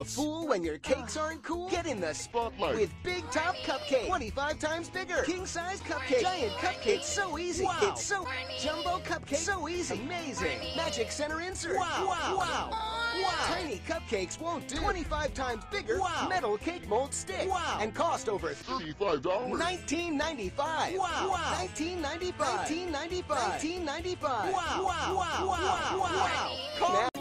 Fool when your cakes aren't cool? Get in the Spotlight with Big Top Cupcake. 25 times bigger. King-size cupcake. Giant cupcake. It's so easy. Wow. It's so jumbo cupcake. So easy. Amazing. Magic center insert. Wow. Wow. Wow. Tiny cupcakes won't do. 25 times bigger. Wow. Metal cake mold stick. Wow. And cost over $35. $19.95. Wow. $19.95. $19.95. $19.95. Wow. Wow. Wow. Wow. Wow. Wow.